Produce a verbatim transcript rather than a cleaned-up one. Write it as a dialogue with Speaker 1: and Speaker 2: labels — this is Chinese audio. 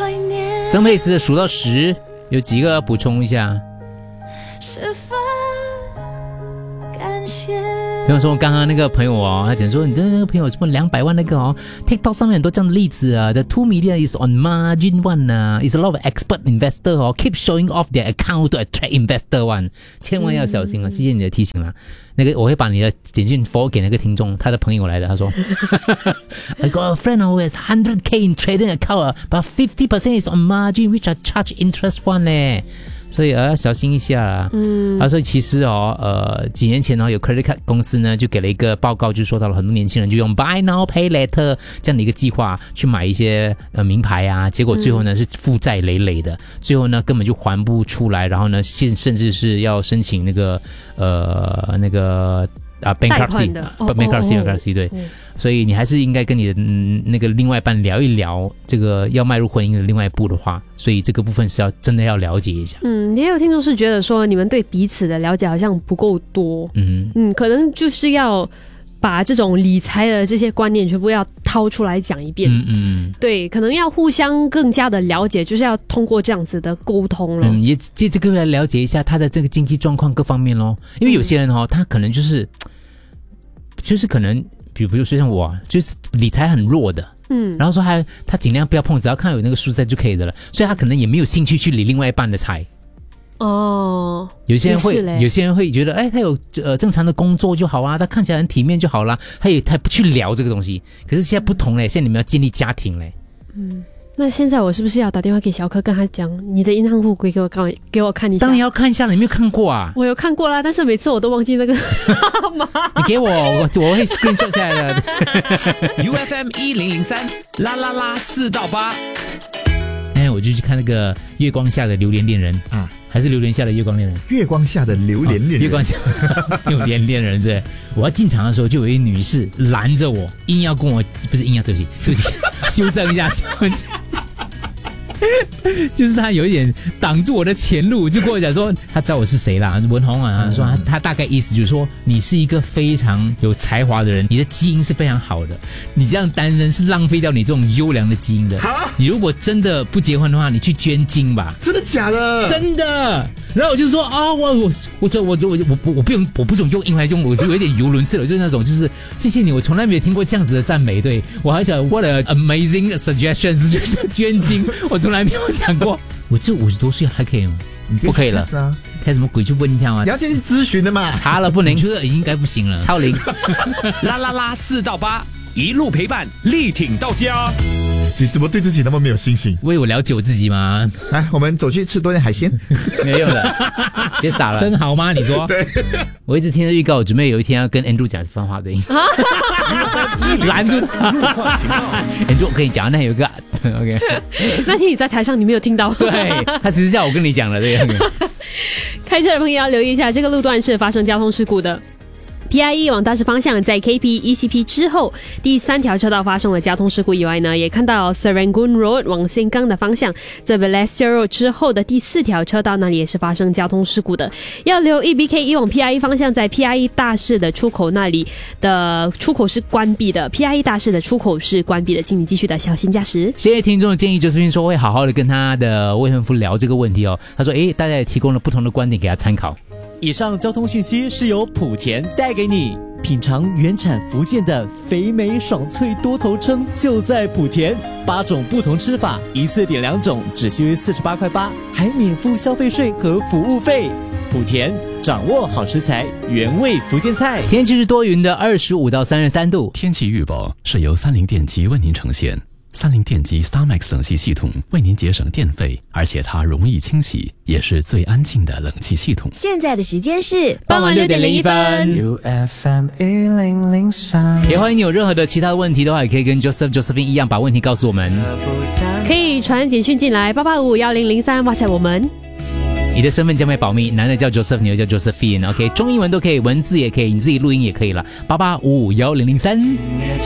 Speaker 1: 曾沛慈的数到十，有几个补充一下。
Speaker 2: 十分感谢。
Speaker 1: 比方说刚刚那个朋友哦，他讲说你的那个朋友什么两百万那个哦 ，TikTok 上面很多这样的例子啊。The two million is on margin one 啊 ，is a lot of expert investor 哦 ，keep showing off their account to attract investor one， 千万要小心啊！嗯、谢谢你的提醒啦。那个我会把你的简讯 forward 给那个听众，他的朋友来的，他说I got a friend who has one hundred K in trading account, but fifty percent is on margin, which are charge interest one 呢。所以呃要小心一下啦。嗯，他说其实哦，呃，几年前哦，有 credit card 公司呢就给了一个报告，就说到了很多年轻人就用 buy now pay later 这样的一个计划去买一些呃名牌啊，结果最后呢、嗯、是负债累累的，最后呢根本就还不出来，然后呢甚甚至是要申请那个呃那个。啊 ，bankruptcy，
Speaker 2: 哦
Speaker 1: bankruptcy， bankruptcy， 对，
Speaker 2: 嗯，
Speaker 1: 所以你还是应该跟你的、嗯、那个另外一半聊一聊，这个要迈入婚姻的另外一步的话，所以这个部分是要真的要了解一下。
Speaker 3: 嗯，也有听众是觉得说你们对彼此的了解好像不够多，嗯嗯，可能就是要把这种理财的这些观念全部要掏出来讲一遍。嗯嗯，对，可能要互相更加的了解，就是要通过这样子的沟通了。
Speaker 1: 嗯，也借这个来了解一下他的这个经济状况各方面咯，因为有些人哦，他可能就是。就是可能，比如比如说像我，就是理财很弱的，嗯，然后说他他尽量不要碰，只要看到有那个数字就可以的了，所以他可能也没有兴趣去理另外一半的财。哦，有些人会，有些人会觉得，哎，他有呃正常的工作就好啊，他看起来很体面就好啦，他也他不去聊这个东西。可是现在不同嘞，现在你们要建立家庭嘞，
Speaker 3: 嗯。那现在我是不是要打电话给小柯，跟他讲你的银行户给我看，给我看一下？
Speaker 1: 当然要看一下了，你没有看过啊？
Speaker 3: 我有看过啦，但是每次我都忘记那个号码。
Speaker 1: 你给我，我我会 screenshot 下来的。
Speaker 4: U F M 一零零三啦啦啦四到八。
Speaker 1: 哎，我就去看那个月光下的榴莲恋人啊，还是榴莲下的月光恋人？
Speaker 5: 月光下的榴莲恋人，
Speaker 1: 哦、月光下榴莲恋人对。我要进场的时候，就有一女士拦着我，硬要跟我，不是硬要，对不起，对不起，修正一下，修正一下。就是他有一点挡住我的前路，就跟我讲说他知道我是谁啦，文宏啊，说他他大概意思就是说你是一个非常有才华的人，你的基因是非常好的，你这样单身是浪费掉你这种优良的基因的。你如果真的不结婚的话，你去捐精吧。
Speaker 5: 真的假的？
Speaker 1: 真的。然后我就说啊，我我我我我我我我不用我不准用英文来用，我就有点语无伦次了，就是那种就是谢谢你，我从来没有听过这样子的赞美，对我还想 what a amazing suggestions， 就是捐精，我从来没有想过，我这五十多岁还可以吗？不可以了，开什么鬼去问一下吗？
Speaker 5: 你要先去咨询的嘛，
Speaker 1: 查了不能，觉得应该不行了，超龄。
Speaker 4: 啦啦啦四到八，一路陪伴，力挺到家。
Speaker 5: 你怎么对自己那么没有信心？
Speaker 1: 为我了解我自己吗？
Speaker 5: 来，我们走去吃多点海鲜。
Speaker 1: 没有了，别傻了。生蚝吗？你说？
Speaker 5: 对。
Speaker 1: 我一直听着预告，我准备有一天要跟 Andrew 讲番话的音。拦住他。Andrew， 我跟你讲，那有一个 OK。
Speaker 3: 那天你在台上，你没有听到。
Speaker 1: 对，他只是叫我跟你讲了，对。
Speaker 3: 开车的朋友要留意一下，这个路段是发生交通事故的。P I E 往大势方向在 K P E C P 之后第三条车道发生了交通事故以外呢，也看到 Serangoon Road 往新港的方向在 Balestier Road 之后的第四条车道那里也是发生交通事故的，要留意 B K E 往 P I E 方向在 P I E 大市的出口那里的出口是关闭的， P I E 大市的出口是关闭的，请你继续的小心驾驶。
Speaker 1: 谢谢听众的建议，就是说会好好的跟他的未婚夫聊这个问题哦。他说诶，大家也提供了不同的观点给他参考。
Speaker 6: 以上交通讯息是由莆田带给你，品尝原产福建的肥美爽脆多头称就在莆田，八种不同吃法，一次点两种，只需四十八块八，还免付消费税和服务费。莆田掌握好食材，原味福建菜。
Speaker 1: 天气是多云的，二十五到三十三度。
Speaker 7: 天气预报是由三菱电机为您呈现。三菱电机 StarMax 冷气系统为您节省电费，而且它容易清洗，也是最安静的冷气系统。
Speaker 2: 现在的时间是
Speaker 1: 傍晚六点零一分。
Speaker 8: U F M 一零零三。
Speaker 1: 也欢迎你有任何的其他问题的话，也可以跟 Joseph Josephine 一样把问题告诉我们，
Speaker 3: 可以传简讯进来八八五一零零三，哇塞我们。
Speaker 1: 你的身份将会保密，男的叫 Joseph， 女的叫 Josephine， OK， 中英文都可以，文字也可以，你自己录音也可以了，八八五五一零零三。